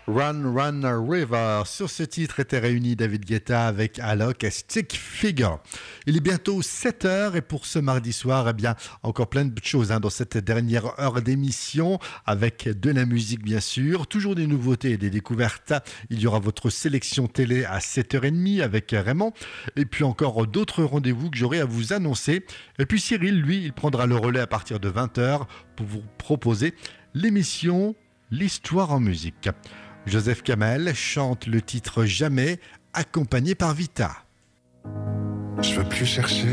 Run Run River. Sur ce titre étaient réunis David Guetta avec Alok et Stick Figure. Il est bientôt 7h et pour ce mardi soir, eh bien, encore plein de choses dans cette dernière heure d'émission avec de la musique bien sûr, toujours des nouveautés et des découvertes. Il y aura votre sélection télé à 7h30 avec Raymond et puis encore d'autres rendez-vous que j'aurai à vous annoncer. Et puis Cyril, lui, il prendra le relais à partir de 20h pour vous proposer l'émission L'Histoire en musique. Joseph Kamel chante le titre Jamais, accompagné par Vita. Je veux plus chercher